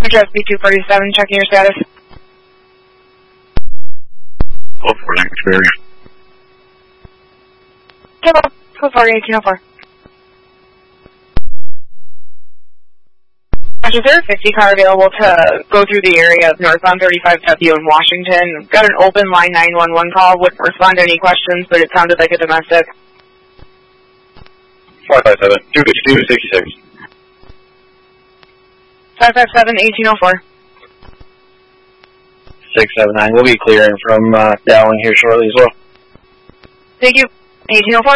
Address B247, checking your status. Oh, for language barrier. Kilo 1804. Is there a 50 car available to go through the area of northbound 35W in Washington? Got an open line 911 call. Wouldn't respond to any questions, but it sounded like a domestic. 557, 266. 557-1804. 679. We'll be clearing from Dowling here shortly as well. Thank you. 1804.